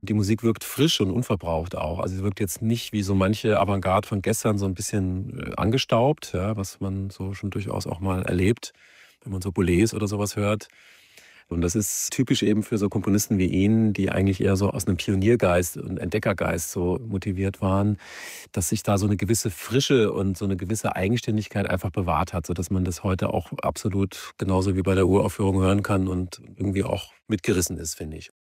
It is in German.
Die Musik wirkt frisch und unverbraucht auch. Also, sie wirkt jetzt nicht wie so manche Avantgarde von gestern so ein bisschen, angestaubt, ja, was man so schon durchaus auch mal erlebt, wenn man so Boulez oder sowas hört. Und das ist typisch eben für so Komponisten wie ihn, die eigentlich eher so aus einem Pioniergeist und Entdeckergeist so motiviert waren, dass sich da so eine gewisse Frische und so eine gewisse Eigenständigkeit einfach bewahrt hat, sodass man das heute auch absolut genauso wie bei der Uraufführung hören kann und irgendwie auch mitgerissen ist, finde ich.